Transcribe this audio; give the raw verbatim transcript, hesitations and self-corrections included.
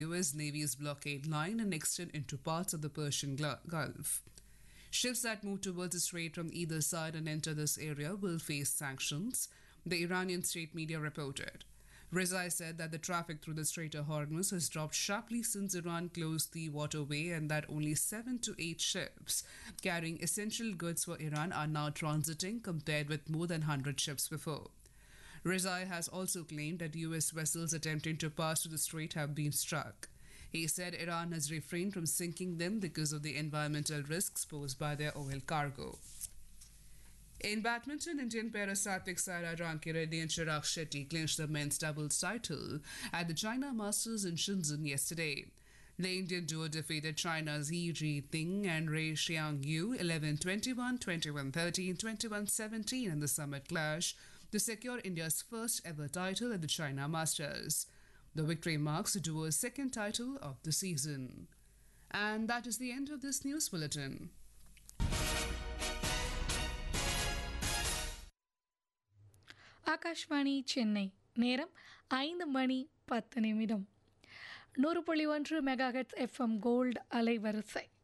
U S Navy's blockade line and extend into parts of the Persian Gulf. Ships that move towards the strait from either side and enter this area will face sanctions, the Iranian state media reported. Rizai said that the traffic through the Strait of Hormuz has dropped sharply since Iran closed the waterway and that only seven to eight ships carrying essential goods for Iran are now transiting compared with more than one hundred ships before. Rizai has also claimed that U S vessels attempting to pass through the strait have been struck. He said Iran has refrained from sinking them because of the environmental risks posed by their oil cargo. In badminton, Indian pair Satvik Sairaj Rankireddy and Chirag Shetty clinched the men's doubles title at the China Masters in Shenzhen yesterday. The Indian duo defeated China's He Ji-ting and Ray Xiang-yu eleven twenty-one, twenty-one thirteen, twenty-one seventeen in the summit clash to secure India's first ever title at the China Masters. The victory marks the duo's second title of the season. And that is the end of this news bulletin. Akashvani Chennai நேரம் ஐந்து மணி பத்து நிமிடம் நூறு புள்ளி ஒன்று megahertz FM gold அலைவரிசை